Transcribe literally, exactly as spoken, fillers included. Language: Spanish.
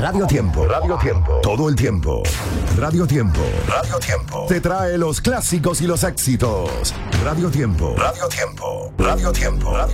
Radio Tiempo. Radio Tiempo. Todo el tiempo. Radio Tiempo. Radio Tiempo. Te trae los clásicos y los éxitos. Radio Tiempo. Radio Tiempo. Radio Tiempo. Radio